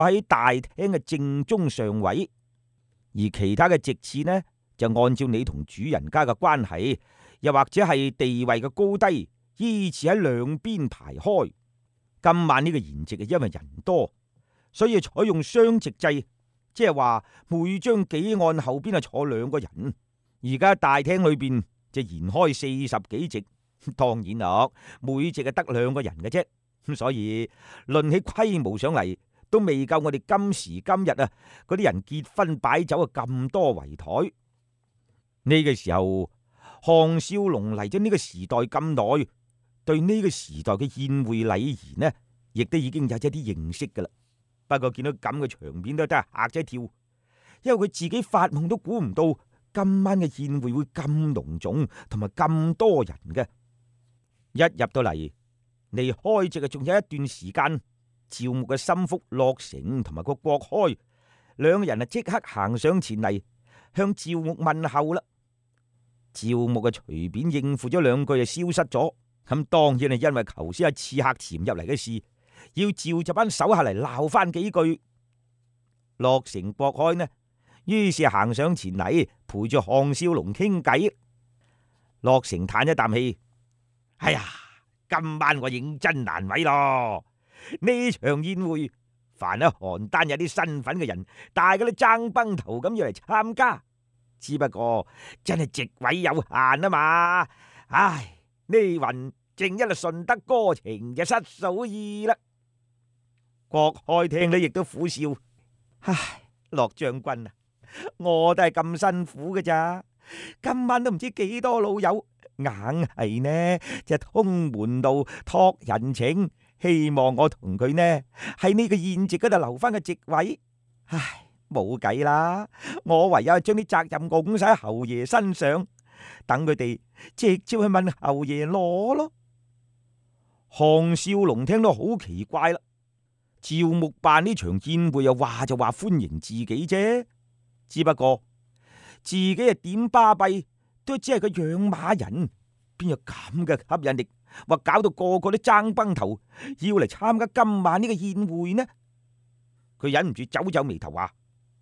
喺大廳嘅正中上位，而其他嘅席次呢，就按照你同主人家嘅關係，又或者係地位嘅高低，依次喺兩邊排開。今晚呢個筵席係因為人多，所以採用雙席制，即係話每張幾案後邊係坐兩個人。而家大廳裏邊就筵開40幾席，當然啦，每席係得兩個人嘅啫。咁所以論起規模上嚟，都未夠我哋今時今日啊嗰啲人結婚擺酒啊咁多圍台。呢個時候，項少龍嚟咗呢個時代咁耐，對呢個時代嘅宴會禮儀呢，亦都已經有一啲認識噶啦。不過見到咁嘅場面都真係嚇咗一跳，因為佢自己發夢都估唔到今晚嘅宴會會咁隆重同埋咁多人嘅。一入到嚟，離開席嘅仲有一段時間，趙牧嘅心腹駱成同埋個郭開兩個人啊，即刻行上前嚟向趙牧問候啦。趙牧嘅隨便應付咗兩句就消失咗。咁當然係因為頭先係刺客潛入嚟嘅事，要召集班手下嚟鬧翻幾句。駱成、郭開呢，於是行上前嚟陪住項少龍傾偈。駱成嘆一啖氣：哎呀，今晚我認真難為咯！呢場宴會，凡喺邯鄲有啲身份嘅人，大家都爭崩頭咁要嚟參加。只不過真係席位有限啊嘛！唉，呢云正一律順得哥情就失數意啦。郭開聽呢亦都苦笑：唉，駱將軍啊，我都係咁辛苦嘅咋，今晚都唔知幾多老友，硬係呢就通門路託人情，希望我同佢呢喺呢個宴席嗰度留翻個席位。唉，冇計啦，我唯有將啲責任拱晒喺侯爺身上，等佢哋直接去問侯爺攞咯。項少龍聽到好奇怪啦，趙牧辦呢場宴會又話就話歡迎自己啫，只不過自己啊點巴閉都只係個養馬人，邊有咁嘅吸引力，話搞到個個都爭崩頭要嚟參加今晚呢個宴會呢？佢忍唔住皺皺眉頭話：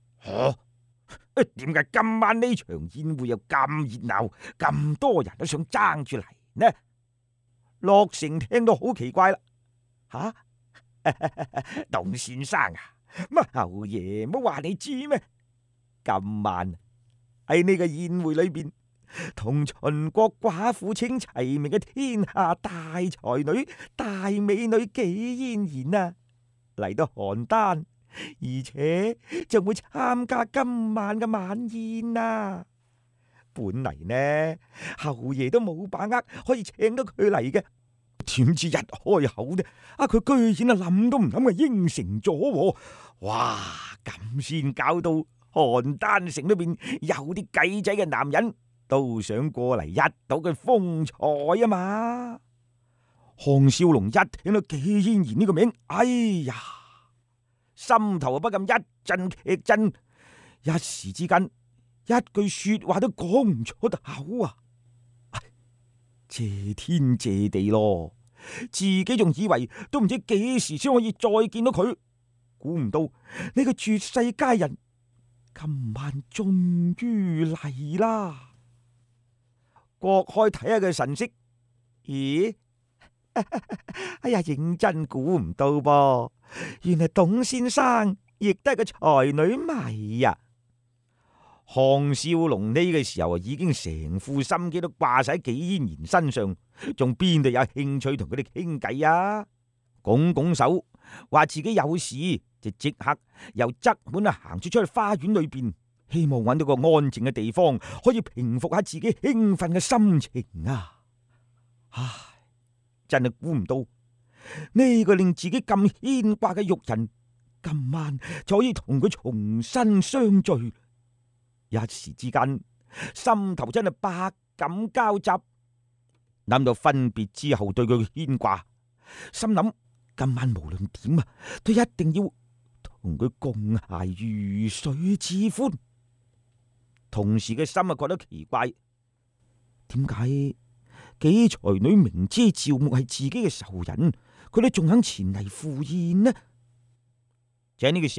點解今晚呢場宴會又咁熱鬧，咁多人都想爭住嚟呢？駱成聽到好奇怪啦，吓，董先生啊，乜侯爺冇話你知咩？今晚喺呢個宴會裏邊，同秦國寡婦稱齊名嘅天下大才女、大美女紀嫣然啊，嚟到邯鄲，而且就會參加今晚嘅晚宴啊！本嚟呢，侯爺都冇把握可以請到佢嚟嘅，點知一開口呢，佢居然諗都唔諗就應承咗。哇！咁先搞到邯鄲城裏邊有啲計仔嘅男人都想過嚟一睹佢風采啊嘛！項少龍一聽到紀嫣然呢個名，哎呀，心頭不禁一陣劇震，一時之間一句說話都講唔出口啊！謝天謝地咯，自己仲以為都唔知幾時先可以再見到佢，估唔到呢個絕世佳人今晚終於嚟啦！郭開睇下佢神色，咦？哎呀，認真估唔到噃，原來董先生亦都係個才女迷呀！項少龍呢個時候已經成副心機都掛晒喺紀嫣然身上，仲邊度有興趣同佢哋傾偈啊？拱拱手話自己有事，就即刻由側門行出去花園裏邊，希望揾到個安靜嘅地方，可以平復下自己興奮嘅心情啊！唉，真係估唔到呢個令自己咁牽掛嘅玉人，今晚就可以同佢重新相聚。一時之間，心頭真係百感交集。諗到分別之後對佢嘅牽掛，心諗今晚無論點啊，都一定要同佢共諧魚水之歡。同時嘅心啊覺得奇怪，點解幾才女明知趙牧係自己嘅仇人，佢哋仲肯前嚟赴宴呢？ 就喺呢個時候。